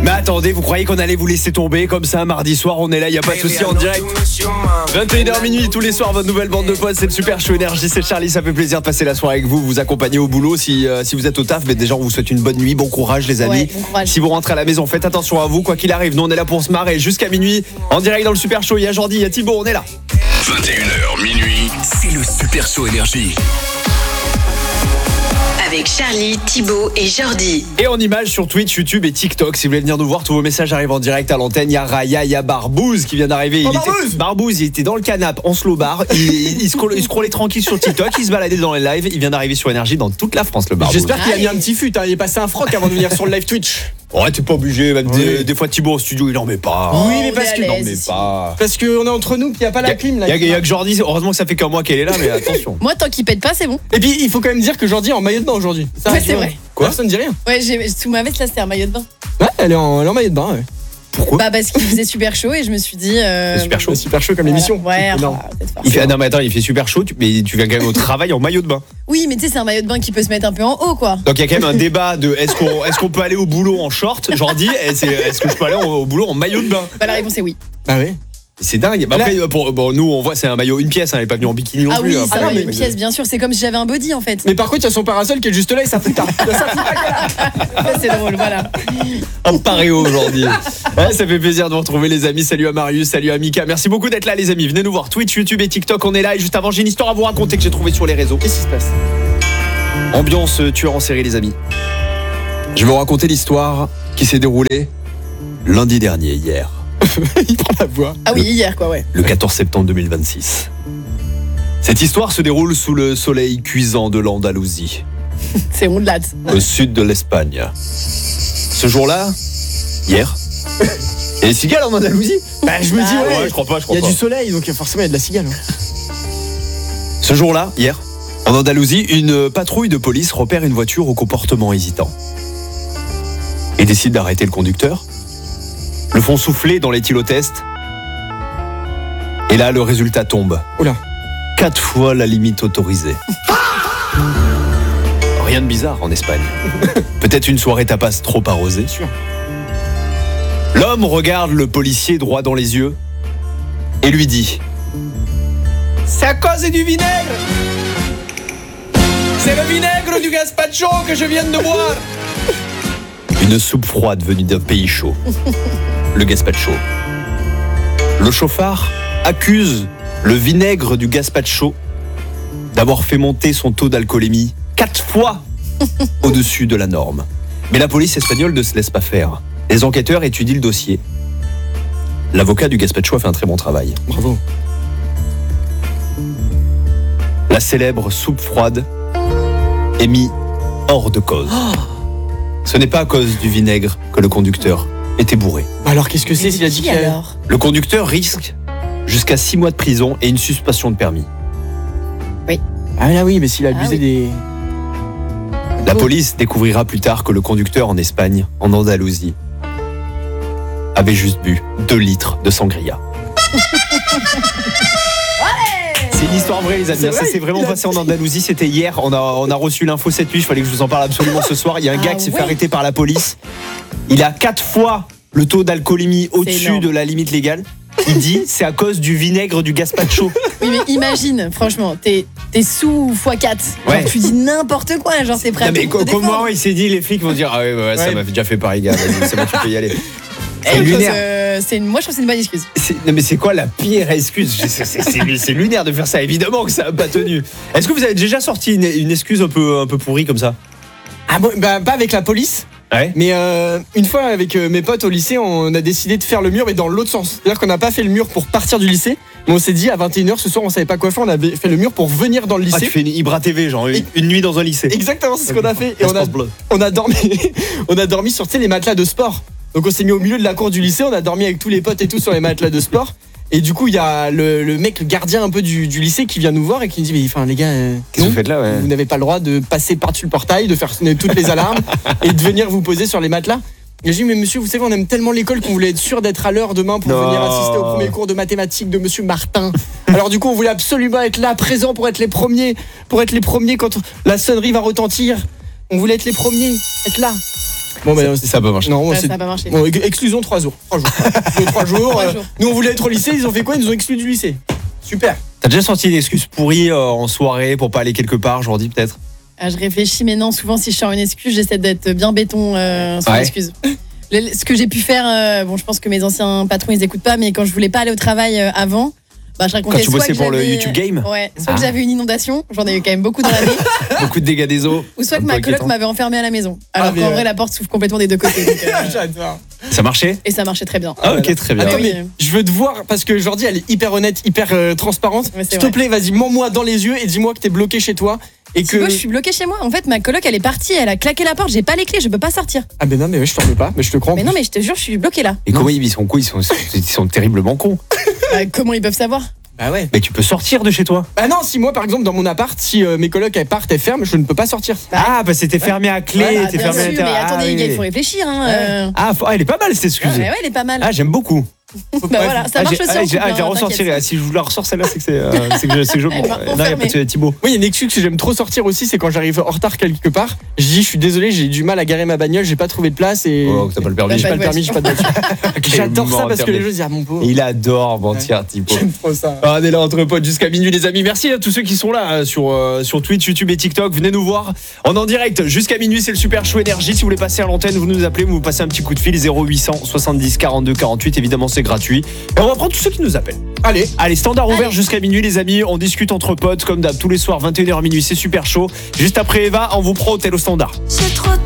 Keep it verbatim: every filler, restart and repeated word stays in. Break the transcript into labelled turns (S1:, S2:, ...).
S1: Mais attendez, vous croyez qu'on allait vous laisser tomber comme ça un mardi soir? On est là, y a pas de souci, en direct. vingt et une heures minuit tous les soirs, votre nouvelle bande de potes, c'est le Super Show Énergie, c'est Charlie, ça fait plaisir de passer la soirée avec vous, vous accompagner au boulot si, euh, si vous êtes au taf, mais déjà on vous souhaite une bonne nuit, bon courage les amis.
S2: Ouais, bon courage.
S1: Si vous rentrez à la maison, faites attention à vous, quoi qu'il arrive, nous on est là pour se marrer jusqu'à minuit, en direct dans le Super Show, il y a Jordi, il y a Thibaut, on est là.
S3: vingt et une heures minuit, c'est le Super Show Énergie.
S4: Avec Charlie, Thibaut et Jordi.
S1: Et en images sur Twitch, YouTube et TikTok, si vous voulez venir nous voir, tous vos messages arrivent en direct à l'antenne. Il y a Raya, il y a Barbouze qui vient d'arriver.
S5: Oh,
S1: il
S5: Barbouze
S1: était, Barbouze, il était dans le canapé en slow bar. Il, il, il, scrollait, il scrollait tranquille sur TikTok, il se baladait dans les lives. Il vient d'arriver sur Énergie dans toute la France, le Barbouze.
S5: J'espère qu'il a mis un petit fut, hein. Il est passé un froc avant de venir sur le live Twitch.
S1: Ouais, t'es pas obligé. Même
S5: Oui.
S1: des, des fois, Thibaut au studio, il en met pas.
S5: Oui, mais
S2: on
S5: parce
S2: est à
S5: que-
S2: l'aise
S1: Il en met
S2: ici.
S1: pas.
S5: Parce qu'on est entre nous, qu'il n'y a pas la clim là.
S1: Il y a, il y a que Jordi, heureusement que ça fait qu'un mois qu'elle est là, mais attention.
S2: Moi, tant qu'il pète pas, c'est bon.
S5: Et puis il faut quand même dire que Jordi est en maillot de bain aujourd'hui. Ça,
S2: Ouais,
S5: tu
S2: c'est
S5: vois.
S2: vrai.
S5: Quoi Personne ne dit rien.
S2: Ouais, j'ai, sous ma veste, là, c'était un maillot de bain.
S5: Ouais, elle est en, elle est en maillot de bain. Ouais.
S1: Pourquoi
S2: Bah, parce qu'il faisait super chaud et je me suis dit. euh,
S1: C'est super chaud.
S5: C'est super chaud comme
S2: voilà.
S5: émission.
S2: Ouais,
S5: C'est énorme.
S2: enfin, peut-être faire
S1: Il
S2: ça.
S1: fait, non, mais attends, il fait super chaud, tu- mais tu viens quand même au travail en maillot de bain.
S2: Oui, mais tu sais, c'est un maillot de bain qui peut se mettre un peu en haut, quoi.
S1: Donc il y a quand même un débat de est-ce qu'on est-ce qu'on peut aller au boulot en short, Jordi, et c'est- est-ce que je peux aller au, au boulot en maillot de bain?
S2: Bah, la réponse est oui.
S5: Ah oui.
S1: C'est dingue. Bah, après, pour, bon, nous on voit c'est un maillot une pièce, hein, elle est pas venue en bikini non
S2: Ah
S1: plus.
S2: oui,
S1: hein.
S2: ça
S5: Ah non,
S2: va,
S5: mais-
S2: une pièce, bien sûr. C'est comme si j'avais un body, en fait.
S5: Mais par contre, il y a son parasol qui est juste là et ça fout tard. Ça fout pas.
S2: Ça, c'est drôle, voilà.
S1: Un paréo aujourd'hui. Ouais, ça fait plaisir de vous retrouver les amis. Salut à Marius, salut à Mika. Merci beaucoup d'être là les amis. Venez nous voir Twitch, YouTube et TikTok. On est là et juste avant j'ai une histoire à vous raconter que j'ai trouvée sur les réseaux.
S5: Qu'est-ce qui se passe?
S1: Ambiance euh, tueur en série les amis. Je vais vous raconter l'histoire qui s'est déroulée lundi dernier, hier,
S5: Il prend la voix.
S2: Ah oui, hier, quoi, ouais.
S1: le quatorze septembre deux mille vingt-six. Cette histoire se déroule sous le soleil cuisant de l'Andalousie,
S2: C'est rondelade.
S1: au sud de l'Espagne. Ce jour-là, hier, il y a des cigales en Andalousie.
S5: Bah, je me dis,
S2: Ah
S5: ouais.
S1: je crois pas, je
S5: Il
S1: crois
S5: y a
S1: pas.
S5: du soleil, donc forcément il y a de la cigale. hein.
S1: Ce jour-là, hier, en Andalousie, une patrouille de police repère une voiture au comportement hésitant et décide d'arrêter le conducteur. Le font souffler dans l'éthylotest. Et là, le résultat tombe.
S5: Oula.
S1: Quatre fois la limite autorisée. Rien de bizarre en Espagne. Peut-être une soirée tapas trop arrosée.
S5: sûr.
S1: L'homme regarde le policier droit dans les yeux et lui dit: c'est à cause du vinaigre! C'est le vinaigre du gazpacho que je viens de boire! Une soupe froide venue d'un pays chaud. Le gazpacho. Le chauffard accuse le vinaigre du gazpacho d'avoir fait monter son taux d'alcoolémie quatre fois au-dessus de la norme. Mais la police espagnole ne se laisse pas faire. Les enquêteurs étudient le dossier. L'avocat du gazpacho a fait un très bon travail.
S5: Bravo.
S1: La célèbre soupe froide est mise hors de cause. Ce n'est pas à cause du vinaigre que le conducteur était bourré.
S5: Bah alors qu'est-ce que c'est
S2: Mais
S5: s'il a dit
S2: qui,
S5: qu'il y a...
S2: alors?
S1: Le conducteur risque jusqu'à six mois de prison et une suspension de permis.
S5: Ah là oui, mais s'il a abusé
S2: Ah oui.
S5: des...
S1: La police découvrira plus tard que le conducteur en Espagne, en Andalousie, avait juste bu deux litres de sangria. C'est une histoire vraie les amis,
S5: C'est
S1: ça
S5: vrai,
S1: s'est vraiment
S5: il a-
S1: passé en Andalousie, c'était hier, on a, on a reçu l'info cette nuit, il fallait que je vous en parle absolument ce soir. Il y a un
S2: Ah
S1: gars qui s'est
S2: ouais.
S1: fait arrêter par la police, il a quatre fois le taux d'alcoolémie au-dessus
S2: énorme.
S1: de la limite légale. Il dit c'est à cause du vinaigre du gazpacho.
S2: Oui, mais imagine, franchement, t'es, t'es sous fois quatre. Genre,
S1: Ouais.
S2: tu dis n'importe quoi, genre, c'est prêt à
S1: Non, mais
S2: tout
S1: co-
S2: te défendre.
S1: comment il s'est dit, les flics vont dire ah ouais, ouais, ouais, ça
S5: Ouais.
S1: m'a déjà fait pareil gars, vas-y, c'est bon, tu peux y aller.
S2: C'est
S1: C'est
S2: une chose,
S1: lunaire.
S2: euh, c'est une- moi, je trouve que c'est une bonne excuse.
S1: C'est- non mais c'est quoi la pire excuse? C'est- c'est- C'est c'est lunaire de faire ça, évidemment que ça n'a pas tenu. Est-ce que vous avez déjà sorti une, une excuse un peu, un peu pourrie comme ça?
S5: Ah bon, bah pas avec la police.
S1: Ouais.
S5: Mais euh, une fois avec euh, mes potes au lycée, on a décidé de faire le mur mais dans l'autre sens. C'est-à-dire qu'on n'a pas fait le mur pour partir du lycée, mais on s'est dit à vingt et une heures ce soir on savait pas quoi faire, on avait fait le mur pour venir dans le
S1: Ah,
S5: lycée.
S1: tu fais une Ibra T V, genre une, une nuit dans un lycée.
S5: Exactement, c'est ce qu'on a fait. Et on a,
S1: Espace bleu.
S5: on a dormi, on a dormi sur tu sais, les matelas de sport. Donc on s'est mis au milieu de la cour du lycée, on a dormi avec tous les potes et tout sur les matelas de sport. Et du coup il y a le, le mec, le gardien un peu du, du lycée qui vient nous voir et qui nous dit mais enfin les gars, euh,
S1: Qu'est-ce que
S5: non,
S1: vous faites là ouais.
S5: vous n'avez pas le droit de passer par-dessus le portail, de faire sonner toutes les alarmes et de venir vous poser sur les matelas. Et j'ai dit mais monsieur vous savez on aime tellement l'école qu'on voulait être sûr d'être à l'heure demain pour
S1: Non.
S5: venir assister au premier cours de mathématiques de monsieur Martin. Alors du coup on voulait absolument être là présent pour être les premiers, pour être les premiers quand la sonnerie va retentir. On voulait être les premiers, être là. Bon, bah,
S1: ça, ça a pas marché.
S5: Non,
S2: Ouais,
S5: c'est.
S2: ça n'a pas marché.
S5: Bon, exclusion trois jours. trois jours. Exclusion trois jours.
S2: Trois
S5: euh,
S2: jours.
S5: Nous, on voulait être au lycée, ils ont fait quoi? Ils nous ont exclus du lycée. Super.
S1: T'as déjà sorti une excuse pourrie euh, en soirée pour pas aller quelque part, Jordi, peut-être?
S2: Ah, je réfléchis, mais non, souvent si je sors une excuse, j'essaie d'être bien béton euh, sur
S1: Ouais.
S2: l'excuse. Le- Ce que j'ai pu faire, euh, bon, je pense que mes anciens patrons ils écoutent pas, mais quand je voulais pas aller au travail euh, avant, bah, je racontais
S1: Quand tu
S2: soit
S1: bossais
S2: que
S1: pour le
S2: j'avais-
S1: YouTube Game?
S2: Ouais, soit que
S1: Ah.
S2: j'avais une inondation, j'en ai eu quand même beaucoup dans la vie,
S1: Beaucoup de dégâts des eaux.
S2: ou soit que
S1: Un
S2: ma
S1: peu
S2: coloc
S1: inquiétant.
S2: m'avait enfermé à la maison. Alors
S5: Ah, mais
S2: qu'en
S5: ouais.
S2: vrai, la porte s'ouvre complètement des deux côtés. donc, euh,
S5: J'adore.
S1: Ça marchait?
S2: et ça marchait très bien.
S1: Ah, ok, très bien.
S2: Ah,
S5: Attends,
S2: oui.
S5: mais je veux te voir parce que Jordi, elle est hyper honnête, hyper euh, transparente.
S2: Ouais, c'est
S5: S'il te
S2: vrai.
S5: plaît, vas-y, mens-moi dans les yeux et dis-moi que t'es bloqué chez toi. Et que.
S2: Thibaut, je suis bloquée chez moi. En fait, ma coloc, elle est partie, elle a claqué la porte, j'ai pas les clés, je peux pas sortir.
S5: Ah, ben non, mais ouais, je ferme pas, mais je te crois.
S2: Mais non, mais je te jure, je suis bloquée là.
S1: Et comment ils sont cons? Ils sont, ils sont terriblement cons.
S2: Bah, comment ils peuvent savoir?
S5: Bah ouais.
S1: Mais tu peux sortir de chez toi.
S5: Bah non, si moi, par exemple, dans mon appart, si euh, mes colocs elles partent, elles ferment, je ne peux pas sortir.
S1: Ah, bah c'était fermé à clé,
S2: Voilà,
S1: t'es
S2: bien
S1: fermé à
S2: sûr, mais
S1: l'intérieur.
S2: attendez,
S1: Ah,
S2: les gars,
S1: oui.
S2: il faut réfléchir. Hein, euh.
S1: Ah, faut- ah, elle est pas mal cette excuse.
S2: Ouais, ouais, elle est pas mal.
S1: Ah, j'aime beaucoup.
S2: Bah voilà, ça
S1: Ah,
S2: marche
S1: j'ai-
S2: aussi
S1: ah,
S2: en
S1: j'ai-
S2: couple,
S1: ah, je vais
S2: hein,
S1: ressortir.
S2: t'inquiète.
S1: Ah, si je vous la ressors celle-là, c'est que c'est euh, c'est que je- c'est que je.
S2: Elle
S1: Bon,
S2: va
S1: non, y a
S2: enfermer.
S1: pas de Thibaut.
S5: Oui, il y a une excuse que j'aime trop sortir aussi, c'est quand j'arrive en retard quelque part. Je dis, je suis désolé, j'ai du mal à garer ma bagnole, j'ai pas trouvé de place et.
S1: Oh, t'as pas le permis.
S5: J'ai pas le permis, j'ai pas de voiture. J'adore ça parce que les gens disent, ah mon pauvre.
S1: Et il adore mentir, Thibaut.
S5: J'aime trop ça.
S1: Ah, on est là entre potes jusqu'à minuit les amis. Merci à tous ceux qui sont là euh, sur, euh, sur Twitch, YouTube et TikTok. Venez nous voir. On est en direct jusqu'à minuit, c'est le Super Show Énergie. Si vous voulez passer à l'antenne, vous nous appelez, vous nous passez un petit coup de fil zéro huit cent soixante-dix quarante-deux quarante-huit. Évidemment, c'est gratuit. Et on va prendre tous ceux qui nous appellent.
S5: Allez.
S1: Allez, standard ouvert
S2: Allez.
S1: jusqu'à minuit les amis. On discute entre potes comme d'hab tous les soirs vingt et une heures minuit, c'est Super Show. Juste après Eva, on vous prend hôtel au standard.
S6: J'ai trop